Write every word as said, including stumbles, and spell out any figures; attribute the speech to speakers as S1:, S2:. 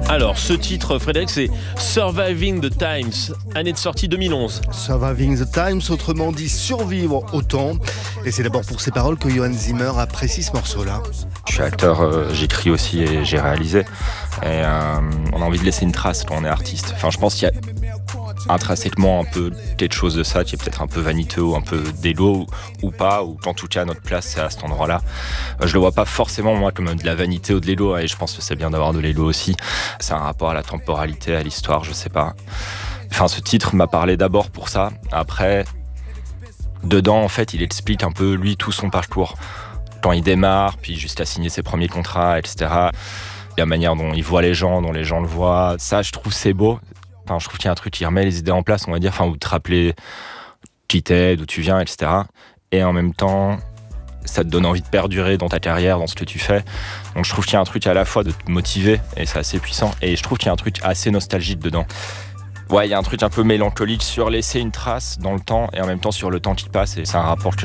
S1: Alors, ce titre, Frédéric, c'est Surviving the Times, année de sortie deux mille onze.
S2: Surviving the Times, autrement dit survivre au temps. Et c'est d'abord pour ces paroles que Johann Zimmer apprécie ce morceau-là.
S3: Je suis acteur, euh, j'écris aussi et j'ai réalisé. Et euh, on a envie de laisser une trace quand on est artiste. Enfin, je pense qu'il y a intrinsèquement un peu quelque chose de ça qui est peut-être un peu vaniteux ou un peu d'élo ou, ou pas, ou en tout cas notre place c'est à cet endroit-là. Euh, je le vois pas forcément moi comme de la vanité ou de l'élo, et je pense que c'est bien d'avoir de l'élo aussi. C'est un rapport à la temporalité, à l'histoire, je sais pas. Enfin, ce titre m'a parlé d'abord pour ça. Après, dedans en fait, il explique un peu lui tout son parcours. Quand il démarre, puis jusqu'à signer ses premiers contrats, et cetera. La manière dont il voit les gens, dont les gens le voient, ça je trouve c'est beau. Enfin, je trouve qu'il y a un truc qui remet les idées en place, on va dire, enfin, ou te rappeler qui t'es, d'où tu viens, et cetera. Et en même temps, ça te donne envie de perdurer dans ta carrière, dans ce que tu fais. Donc je trouve qu'il y a un truc à la fois de te motiver, et c'est assez puissant, et je trouve qu'il y a un truc assez nostalgique dedans. Ouais, il y a un truc un peu mélancolique sur laisser une trace dans le temps, et en même temps sur le temps qui passe, et c'est un rapport que